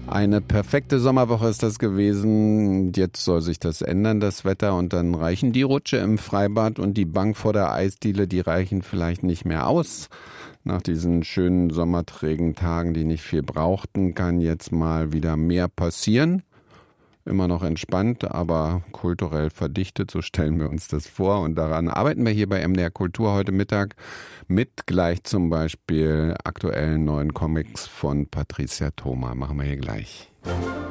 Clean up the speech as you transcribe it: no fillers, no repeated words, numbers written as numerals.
Eine perfekte Sommerwoche ist das gewesen. Jetzt soll sich das ändern, das Wetter. Und dann reichen die Rutsche im Freibad und die Bank vor der Eisdiele, die reichen vielleicht nicht mehr aus. Nach diesen schönen sommerträgen Tagen, die nicht viel brauchten, kann jetzt mal wieder mehr passieren. Immer noch entspannt, aber kulturell verdichtet, so stellen wir uns das vor. Und daran arbeiten wir hier bei MDR Kultur heute Mittag mit gleich zum Beispiel aktuellen neuen Comics von Patricia Thoma. Machen wir hier gleich.